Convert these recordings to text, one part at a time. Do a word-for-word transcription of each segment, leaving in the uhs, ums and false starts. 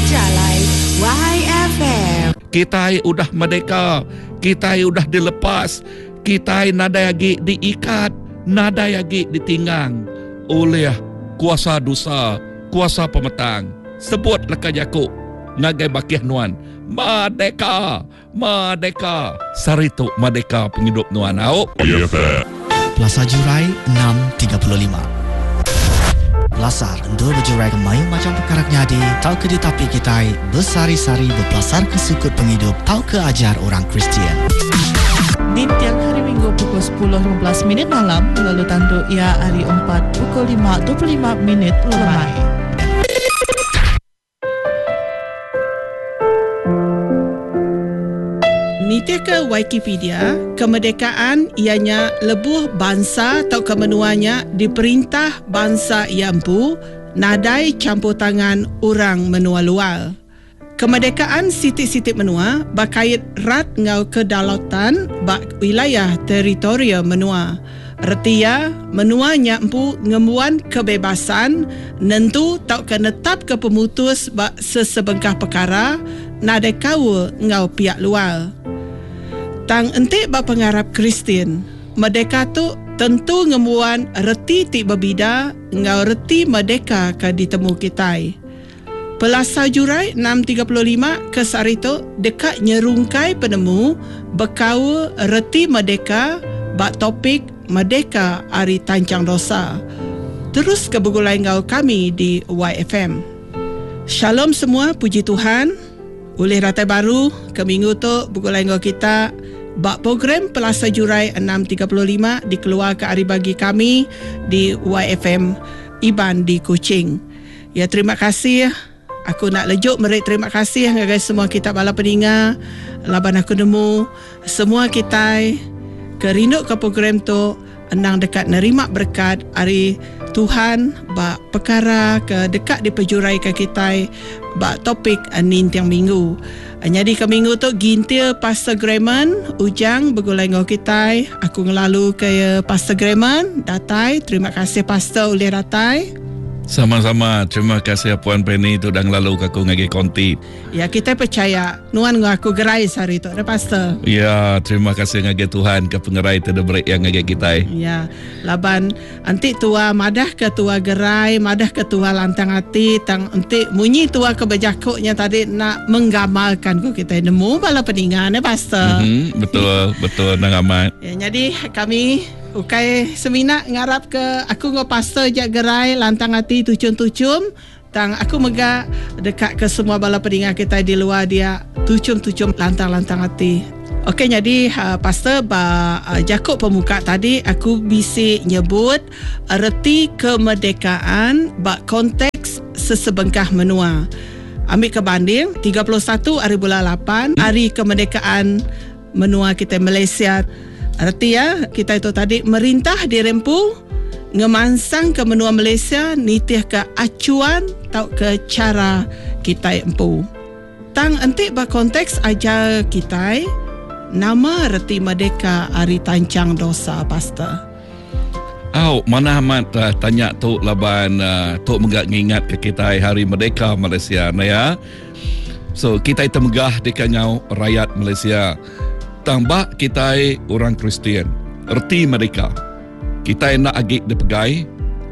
Berjalai Y F M. Kita udah merdeka, kita udah dilepas, kita nada lagi diikat, nada lagi ditinggang oleh kuasa dosa, kuasa pemetang. Sebut leka Yakub ngagai bakih nuan, merdeka, merdeka. Saritu merdeka penghidup nuan. Au. Plaza Jurai enam tiga puluh lima. Belasar untuk berjurai ke mayu macam perkara nyadi, tau ke ditapi kita bersari-sari berbelasar ke sukut penghidup, tau ke ajar orang Kristian. Di tiang hari Minggu pukul sepuluh lima belas minit malam, lalu tandu ia hari empat pukul lima dua puluh lima minit lemai. Niti ke Wikipedia, kemerdekaan ianya lebuh bangsa atau kemenuanya diperintah bangsa Yampu nadai campur tangan orang menua luar. Kemerdekaan sitik-sitik menua berkait rat ngau kedaulatan bak wilayah teritorial menua. Retia menua nyampu ngembuan kebebasan nentu tau kenetap ke pemutus bak sesebengkah perkara nadai kau ngau pihak luar. Tang entik bak pengarap Kristian, merdeka tu tentu ngemuan reti tik berbida ngau reti merdeka ke ditemu kita. Pelasa Jurai enam tiga puluh lima ke sarito dekat nyerungkai penemu berkau reti merdeka bak topik merdeka hari tancang dosa. Terus ke begulai ngau kami di Y F M. Shalom semua, puji Tuhan. Oleh ratai baru ke minggu tu begulai ngau kita bak program Pelasa Jurai enam tiga puluh lima dikeluar ke hari bagi kami di Y F M Iban di Kuching. Ya, terima kasih. Aku nak lejuk merik terima kasih kepada semua kita bala pendengar. Laban aku nemu semua kita kerinduk ke program tu enang dekat nerima berkat hari Tuhan bak perkara ke dekat diperjurai ke kita bak topik anin tiang minggu. Jadi ke minggu tu gintil Pastor Graman ujang begulai ngau kita. Aku ngelalu ke Pastor Graman datai. Terima kasih Pastor oleh datai. Sama-sama, terima kasih Puan Penny tu dah lalu aku ngagi konti. Ya, kita percaya nuan ngaku gerai hari tu, ada Pastor. Ya, terima kasih ngagi Tuhan ke pengerai tu dah break yang ngagi kita. Ya, laban anti tua madah ke tua gerai, madah ke tua lantang hati, tang anti munyi tua ke bejakuknya tadi nak menggamalkan ku kita nemu bala peningan, ya Pastor. Mm-hmm, betul, betul nang amat. Ya, jadi kami ukai semina ngarap ke aku ngo pastor jak gerai lantang hati tucum-tucum tang aku mega dekat ke semua bala pendengar kita di luar dia tucum-tucum lantang-lantang hati. Okey, jadi uh, pastor ba uh, Jakub pemuka tadi aku bisi nyebut erti kemerdekaan bak konteks sesebengkah menua. Ambil ke banding tiga puluh satu hari bulan lapan hari kemerdekaan menua kita Malaysia. Arti ya, kita itu tadi merintah dirempu ngemansang ke menua Malaysia nitih ke acuan tau ke cara kita empu. Tang entik ba konteks ajar kita nama reti merdeka hari tancang dosa Pastor. Au, mana amat uh, tanya tu laban uh, tu menggak ngingat ke kita hari merdeka Malaysia na ya. So kita itu megah dekat ngau rakyat Malaysia. Tambah kita orang Kristian, erti mereka. Kita nak agik dipegai,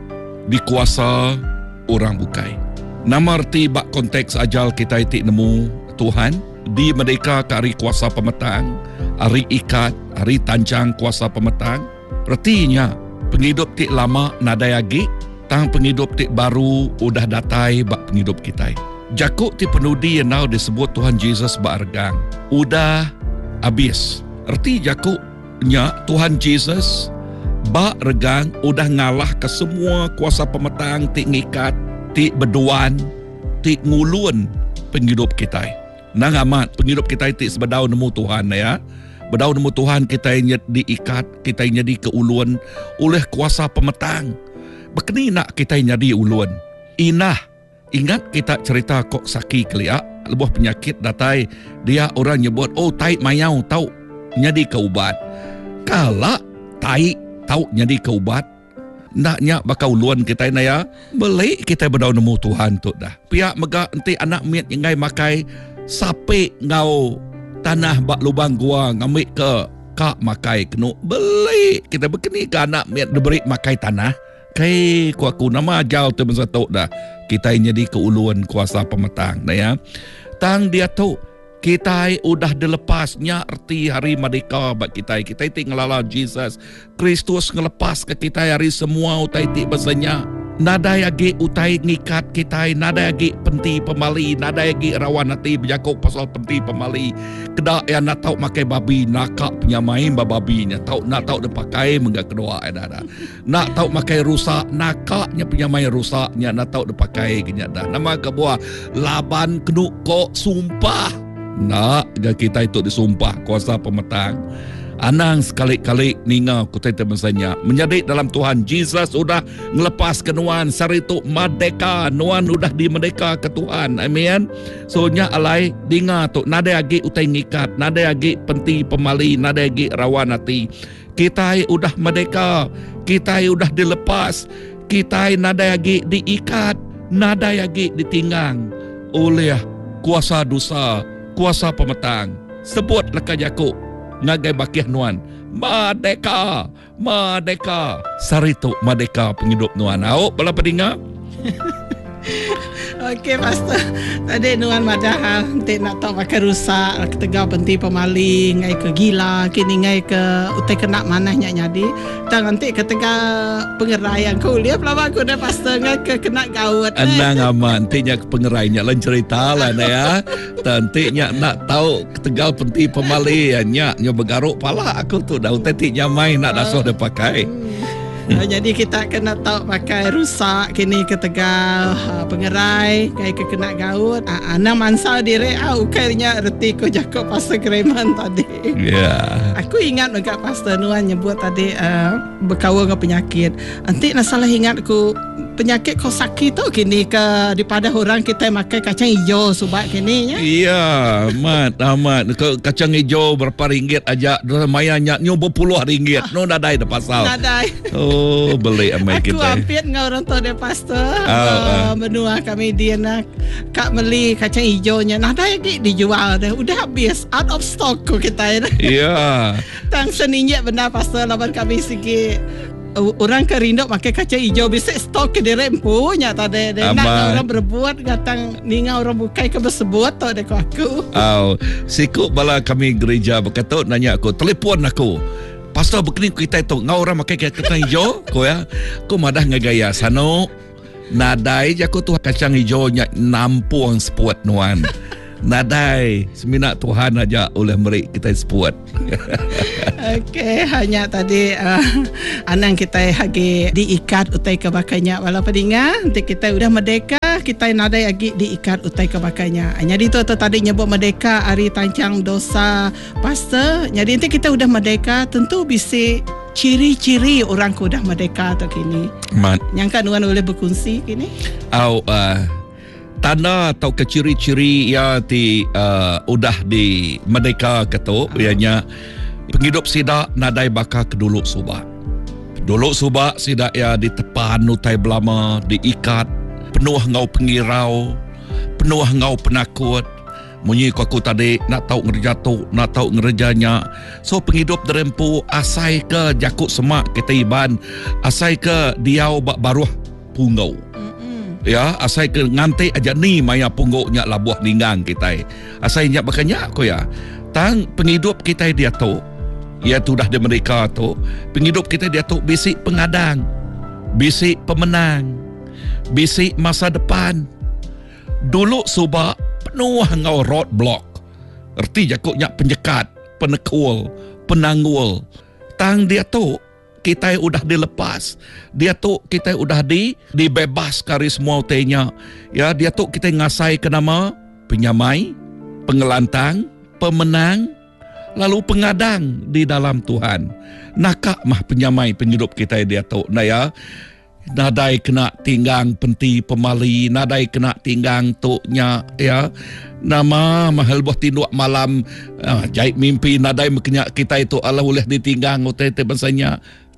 dikuasa orang bukai. Nama erti bak konteks ajal kita itik nemu Tuhan, di mereka ke hari kuasa pemetang, hari ikat, hari tancang kuasa pemetang. Ertinya, penghidup tik lama nadai agik, tang penghidup tik baru udah datai bak penghidup kita. Jakuk tik penudi yang now disebut Tuhan Yesus bak regang. Udah habis. Erti Jakubnya Tuhan Yesus bak regang udah ngalah ke semua kuasa pemetang tik ngikat, tik berduan, tik ngulun penghidup kita. Nang amat penghidup kita tik sebedau nemu Tuhan ya. Bedau nemu Tuhan kita diikat, kita jadi keulun oleh kuasa pemetang. Bekeni nak kita jadi ulun. Inah, ingat kita cerita kok saki keliak lebuh penyakit datai dia orang nyebut oh tai mayau tau nyadi keubat. Kala tai tau nyadi keubat naknya bakal uluan kita na ya. Balik kita berdaun nemu Tuhan tu dah. Pihak mega enti anak miat ngai makai sape ngau tanah bak lubang gua ngamik ke kak makai kenu. Balik kita berkeni ke anak miat diberi makai tanah. Kai ku aku nama jauh tu satu dah. Kita jadi keuluan kuasa pemetang na ya. Tang dia tu kita udah dilepasnya erti hari merdeka bak kita. Kita itu ngelala Jesus Kristus ngelepas ke kita hari semua utai ti besanya. Nada lagi utai ngikat kita, nada lagi penti pemali, nada lagi rawan hati berjakuk pasal penti pemali. Kedak yang nak tahu makai babi, nakak punya main babinya, tahu nak tahu dia pakai menggak kedua ada. Nak tahu makai rusak, nakaknya punya main rusaknya, nak tahu dia pakai kenyata. Nama kebuah laban keduk kok sumpah. Nak kita itu disumpah kuasa pemetang. Anang sekali-kali ninga kutai temasanya menjadi dalam Tuhan. Jesus sudah ngelepas ke nuan saritu merdeka. Nuan sudah di merdeka ke Tuhan. Amin. So nya alai dinga tu nada lagi utai ngikat, nada lagi penti pemali, nada lagi rawan hati. Kita sudah merdeka. Kita sudah dilepas. Kita nada lagi diikat, nada lagi ditinggang oleh kuasa dosa, kuasa pemetang. Sebut leka Yakub ngagai bakiah nuan merdeka, merdeka saritu merdeka penghidup nuan. Awak bala pedinga. Okey pastor, tadi nuan madahal nanti nak tahu pakai rusak ketegau penti pemaling ngai ke gila kini ngai ke utai kena manahnya nyadi tang nanti ketegau pengerai yang kuliah pelama aku dah pastor ngai ke kena gawat anang aman nantinya pengerainya lain cerita lah ya. Nantinya nak tahu ketegau penti pemaling nya nyo begaruk pala aku tu dah utai ti nyamai nak dasuh dia pakai. Uh, jadi kita kena tahu pakai rusak kini ke Tegal uh, pengerai kayak ke kena gaut uh, anak mansa diri ah ukainya reti ko Jakob pastor Kreman tadi. Ya. Yeah. Aku ingat juga pastor Nuan nyebut tadi uh, berkawan dengan penyakit. Nanti nak salah ingat aku penyakit kau sakit tu kini ke daripada orang kita makan kacang hijau subak kini ya. Iya, mat amat kacang hijau berapa ringgit aja lumayan nyo berpuluh ringgit. No nadai dah pasal. Nadai. Oh, beli amai kita. Aku hampir dengan orang tua dia pastor. Oh, uh, menua kami dia nak kak beli kacang hijaunya. Nadai lagi dijual dah. Udah habis out of stock ko kita. Iya. Tang seninjak benar pastor lawan kami sikit. Uh, orang ke Rindok pakai kacang hijau bisa stok ke dia punya tadi dia nak orang berbuat datang ninga orang bukai ke bersebut tau dek aku. Oh, siku bala kami gereja berkata nanya aku telefon aku. Pastor begini kita itu ngau orang pakai kacang hijau ko ya. Ko madah ngagaya sano. Nadai jaku tu kacang hijau nya nampung sepuat nuan. Nadai semina Tuhan aja oleh merik kita sepuat. Okey, hanya tadi uh, anang kita hagi diikat utai kebakanya wala pedinga nanti kita udah merdeka kita nadai lagi diikat utai kebakanya. Jadi tu tu tadi nyebut merdeka hari tancang dosa pastor. Jadi nanti kita udah merdeka tentu bisa ciri-ciri orang ku dah merdeka tu kini. Mat. Yang kan Nuan boleh berkongsi kini? Au uh, tanda atau keciri-ciri ya ti uh, udah di merdeka ketu uh. ianya penghidup sidak nadai baka keduluk subak. Duluk subak sidak ya ditepan utai belama, diikat, penuh ngau pengirau, penuh ngau penakut. Munyi ku aku tadi nak tahu ngerja tu, nak tahu ngerjanya. So penghidup derempu asai ke jakuk semak kita iban, asai ke diau bak baruh punggau. Ya, asai ke ngantai aja ni maya pungguknya labuh ninggang kita. Asai nyak bakanya ko ya. Tang penghidup kita dia tu, ya tu dah di mereka tu. Penghidup kita dia tu bisik pengadang, bisik pemenang, bisik masa depan. Dulu subak penuh ngau roadblock. Erti jakuk nyak penjekat, penekul, penanggul. Tang dia tu kita udah dilepas. Dia tu kita udah di dibebas kari semua utainya. Ya, dia tu kita ngasai ke nama penyamai, pengelantang, pemenang, lalu pengadang di dalam Tuhan. Nakak mah penyamai penghidup kita dia tu. Nah ya, nadai kena tinggang penti pemali, nadai kena tinggang tuknya ya. Nama mahal buah tinduk malam uh, jahit mimpi nadai makanya kita itu Allah boleh ditinggang utai te bahasanya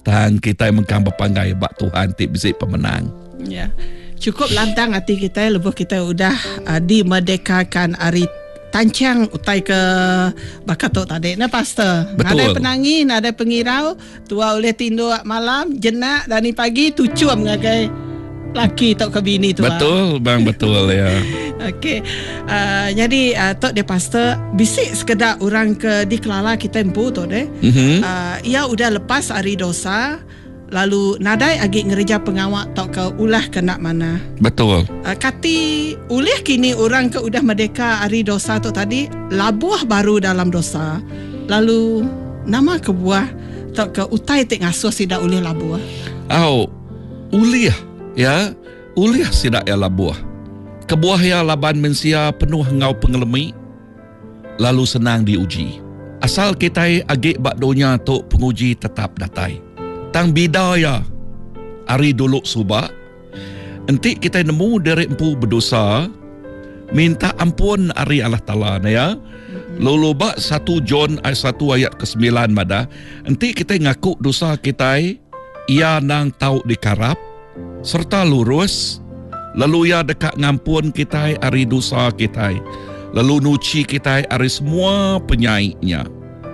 Tang kita mengkang berpanggai bak Tuhan ti bisik pemenang. Ya. Cukup lantang hati kita lebuh kita udah uh, dimerdekakan hari tancang utai ke bakatok tadi na pastor. Betul. Ada penangin, ada pengirau, tua oleh tindu malam, jenak dan ni pagi tucuam ngagai laki tok ke bini tua. Betul bang, betul ya. Okey. Uh, jadi uh, tok de pastor bisik sekedar orang ke di Kelala kita empu tok de. Mm-hmm. Uh, ia udah lepas hari dosa. Lalu nadai agi ngereja pengawak tok ke ulah kena mana. Betul. Uh, kati ulih kini orang ke udah merdeka hari dosa tu tadi labuah baru dalam dosa. Lalu nama kebuah tok ke utai tek ngasuh sidak ulih labuah. Au ulih ya, ulih sidak ya labuah. Kebuah ya laban mensia penuh ngau pengelemi lalu senang diuji. Asal kita agik bak donya tok penguji tetap datai. Tang bidaya hari dulu subak enti kita nemu dari empu berdosa minta ampun hari Allah Ta'ala ya. Lalu bak satu John ayat satu ayat ke sembilan mada enti kita ngaku dosa kita ia nang tau dikarap serta lurus lalu ia dekat ngampun kita hari dosa kita lalu nuci kita hari semua penyaiknya.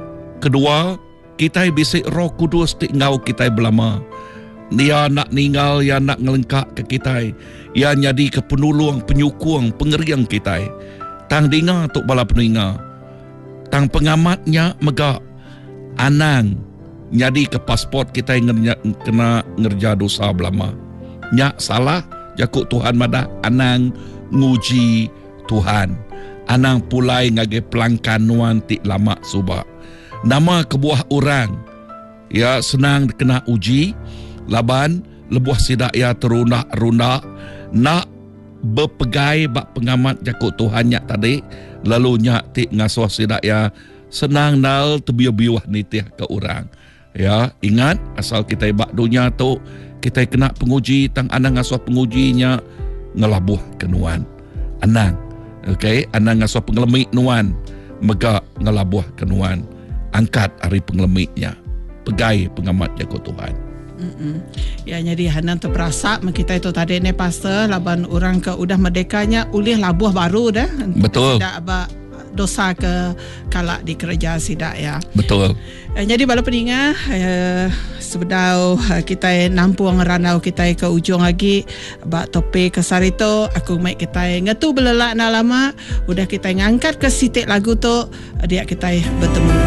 Kedua kita bisik Roh Kudus tik ngau kita belama. Dia nak ninggal, dia nak ngelengkak ke kita. Ia jadi ke penulung, penyukung, pengeriang kita. Tang dengar tok bala peninga. Tang pengamatnya megak. Anang jadi ke pasport kita ngerja, kena ngerja dosa belama. Nyak salah, jakuk Tuhan madah anang nguji Tuhan. Anang pulai ngage pelangkanuan tik lama subak. Nama kebuah orang ya senang kena uji laban lebuah sidak ya terundak-rundak nak berpegai bak pengamat jakut Tuhan nyak tadi lalu nyak tik ngasuh sidak ya senang nal terbiuh-biuh nitih ke orang ya. Ingat asal kita bak dunia tu kita kena penguji tang anang ngasuh pengujinya ngelabuh kenuan anang okey anang ngasuh pengelemik nuan megak ngelabuh kenuan angkat hari pengelemiknya pegai pengamat jakut Tuhan. Mm-mm. Ya jadi hanan terperasa kita itu tadi ni pastor laban orang ke udah merdekanya ulih labuah baru dah. Betul. Tidak abak dosa ke kalak di kerja sidak ya. Betul. Eh, jadi bala peninga eh, sebedau eh, kita nampung ranau kita ke ujung lagi bak topik ke sarito aku mai kita ngetu belelak na lama udah kita ngangkat ke sitik lagu tu dia kita bertemu.